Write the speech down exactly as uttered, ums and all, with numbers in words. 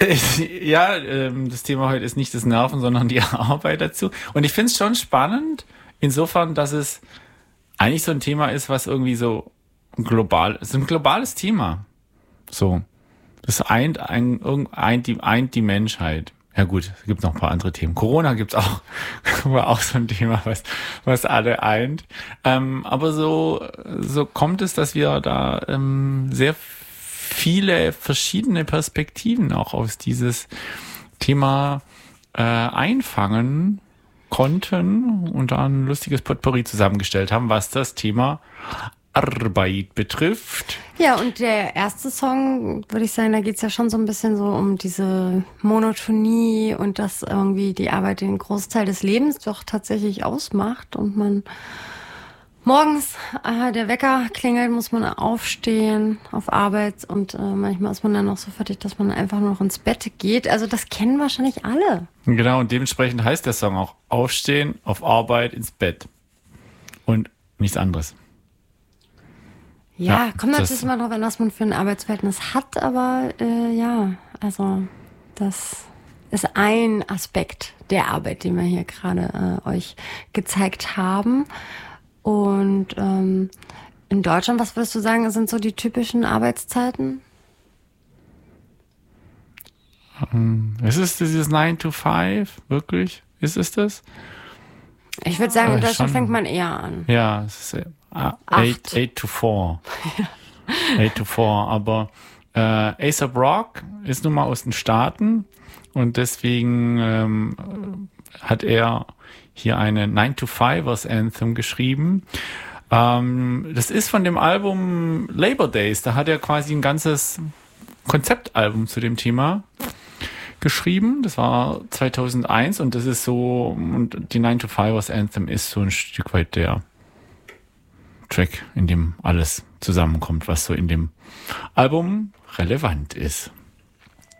Ja, ähm, das Thema heute ist nicht das Nerven, sondern die Arbeit dazu. Und ich finde es schon spannend, insofern, dass es eigentlich so ein Thema ist, was irgendwie so global, es ist ein globales Thema. So. Das eint, ein, irgend- eint, die, eint die Menschheit. Ja gut, es gibt noch ein paar andere Themen. Corona gibt's auch, war auch so ein Thema, was, was alle eint. Ähm, aber so, so kommt es, dass wir da ähm, sehr viele verschiedene Perspektiven auch aus dieses Thema äh, einfangen konnten und da ein lustiges Potpourri zusammengestellt haben, was das Thema Arbeit betrifft. Ja, und der erste Song, würde ich sagen, da geht's ja schon so ein bisschen so um diese Monotonie und dass irgendwie die Arbeit den Großteil des Lebens doch tatsächlich ausmacht und man morgens, äh, der Wecker klingelt, muss man aufstehen auf Arbeit und äh, manchmal ist man dann noch so fertig, dass man einfach nur noch ins Bett geht. Also das kennen wahrscheinlich alle. Genau, und dementsprechend heißt der Song auch Aufstehen, auf Arbeit, ins Bett und nichts anderes. Ja, Ja, kommt das- natürlich immer drauf an, was man für ein Arbeitsverhältnis hat, aber äh, ja, also das ist ein Aspekt der Arbeit, den wir hier gerade äh, euch gezeigt haben. Und ähm, in Deutschland, was würdest du sagen, sind so die typischen Arbeitszeiten? Ist es dieses nine to five, wirklich? Ist es das? Ich würde sagen, in Äh, Deutschland schon. fängt man eher an. Ja, es ist äh, Acht. eight, eight to four. eight to four, aber äh, A$AP Rock ist nun mal aus den Staaten und deswegen ähm, hat er hier eine nine to fivers Anthem geschrieben. Ähm, das ist von dem Album Labor Days, da hat er quasi ein ganzes Konzeptalbum zu dem Thema geschrieben. Das war zweitausendeins und das ist so, und die nine to fivers Anthem ist so ein Stück weit der Track, in dem alles zusammenkommt, was so in dem Album relevant ist.